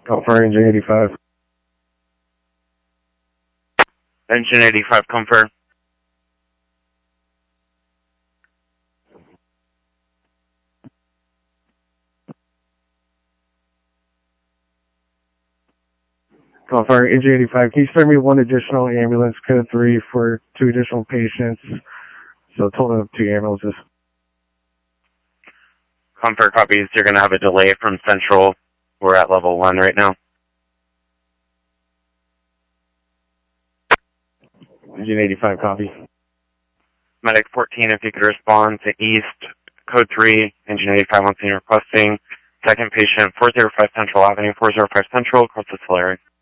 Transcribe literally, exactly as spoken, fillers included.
Call for engine eighty-five. Engine eighty-five, confirm. Call for engine eighty-five. Can you send me one additional ambulance, code three, for two additional patients? So a total of two ambulances. Confirm copies. You're going to have a delay from Central. We're at level one right now. Engine eighty-five, copy. Medic fourteen, if you could respond to East, code three, Engine eighty-five on scene requesting. Second patient, four oh five Central Avenue, four oh five Central, across the Solari.